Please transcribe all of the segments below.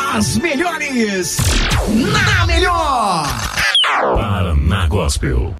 As melhores na melhor. Paraná Gospel.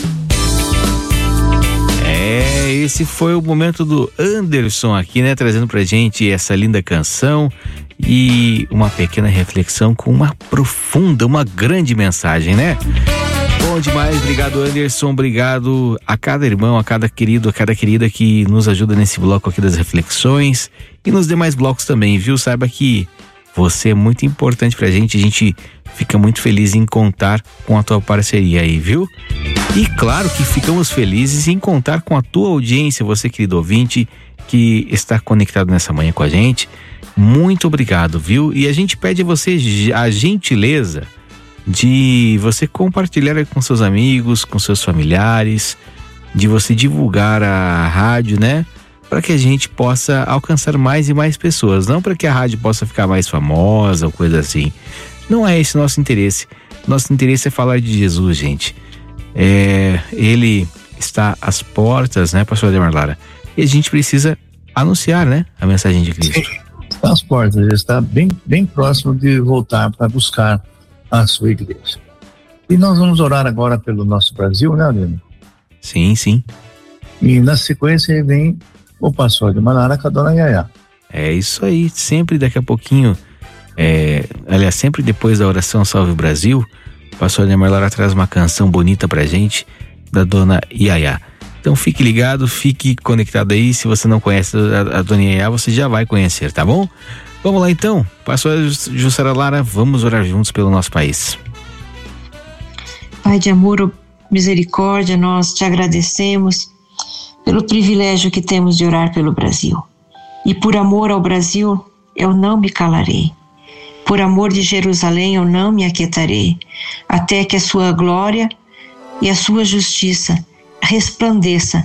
Esse foi o momento do Anderson aqui, né? Trazendo pra gente essa linda canção e uma pequena reflexão com uma profunda, uma grande mensagem, né? Bom demais, obrigado Anderson, obrigado a cada irmão, a cada querido, a cada querida que nos ajuda nesse bloco aqui das reflexões e nos demais blocos também, viu? Saiba que você é muito importante pra gente, a gente fica muito feliz em contar com a tua parceria aí, viu? E claro que ficamos felizes em contar com a tua audiência, você querido ouvinte que está conectado nessa manhã com a gente. Muito obrigado, viu? E a gente pede a você a gentileza de você compartilhar com seus amigos, com seus familiares, de você divulgar a rádio, né? Para que a gente possa alcançar mais e mais pessoas, não para que a rádio possa ficar mais famosa ou coisa assim. Não é esse nosso interesse. Nosso interesse é falar de Jesus, gente. Ele está às portas, né, pastor Ademar Lara? E a gente precisa anunciar, né, a mensagem de Cristo. Sim, está às portas, ele está bem próximo de voltar para buscar a sua igreja. E nós vamos orar agora pelo nosso Brasil, né, Ademar? Sim, sim. E na sequência vem o pastor Ademar Lara com a dona Yaya. É isso aí, sempre daqui a pouquinho, aliás, sempre depois da oração Salve Brasil, o pastor Ademar Lara traz uma canção bonita pra gente, da dona Yaya. Então fique ligado, fique conectado aí. Se você não conhece a dona Yaya, você já vai conhecer, tá bom? Vamos lá então, pastor Jussara Lara, vamos orar juntos pelo nosso país. Pai de amor, misericórdia, nós te agradecemos pelo privilégio que temos de orar pelo Brasil. E por amor ao Brasil, eu não me calarei. Por amor de Jerusalém, eu não me aquietarei, até que a sua glória e a sua justiça resplandeça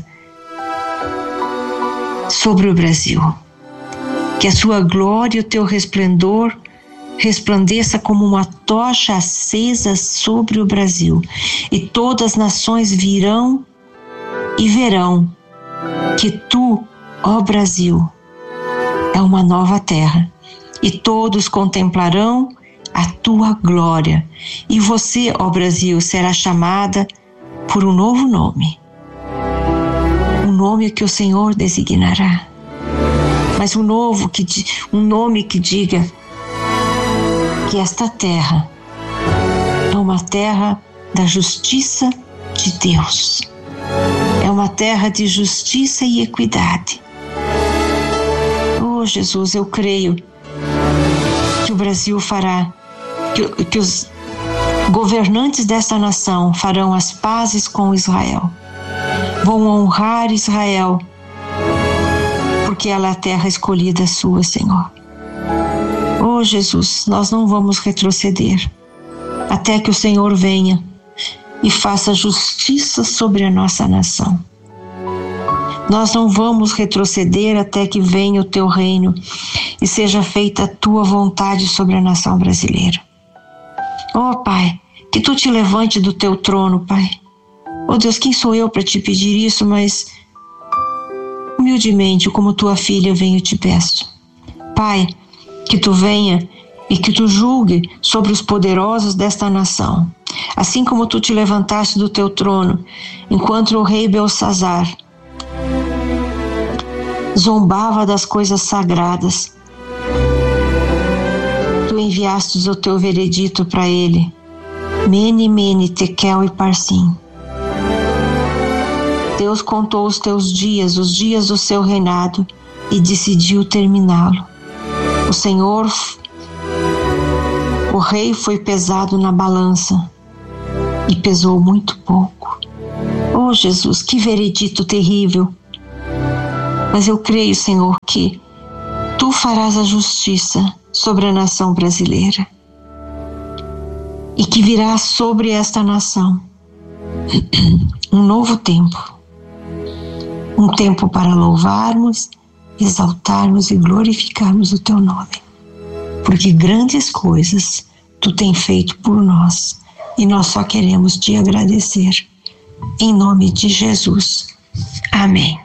sobre o Brasil. Que a sua glória e o teu resplendor resplandeça como uma tocha acesa sobre o Brasil. E todas as nações virão e verão que tu, ó Brasil, é uma nova terra. E todos contemplarão a tua glória. E você, ó Brasil, será chamada por um novo nome. Um nome que o Senhor designará. Mas um nome que diga que esta terra é uma terra da justiça de Deus. É uma terra de justiça e equidade. Oh, Jesus, eu creio que o Brasil fará, que os governantes desta nação farão as pazes com Israel. Vão honrar Israel, porque ela é a terra escolhida sua, Senhor. Oh, Jesus, nós não vamos retroceder até que o Senhor venha e faça justiça sobre a nossa nação. Nós não vamos retroceder até que venha o teu reino e seja feita a tua vontade sobre a nação brasileira. Oh, Pai, que tu te levante do teu trono, Pai. Oh, Deus, quem sou eu para te pedir isso, mas humildemente, como tua filha, venho e te peço. Pai, que tu venha e que tu julgue sobre os poderosos desta nação. Assim como tu te levantaste do teu trono, enquanto o rei Belsazar zombava das coisas sagradas, tu enviastes o teu veredito para ele, Mene, Mene, Tekel e Parsim. Deus contou os teus dias, os dias do seu reinado, e decidiu terminá-lo. O Senhor, o rei, foi pesado na balança e pesou muito pouco. Oh, Jesus, que veredito terrível! Mas eu creio, Senhor, que tu farás a justiça sobre a nação brasileira e que virá sobre esta nação um novo tempo. Um tempo para louvarmos, exaltarmos e glorificarmos o teu nome. Porque grandes coisas tu tens feito por nós e nós só queremos te agradecer. Em nome de Jesus. Amém.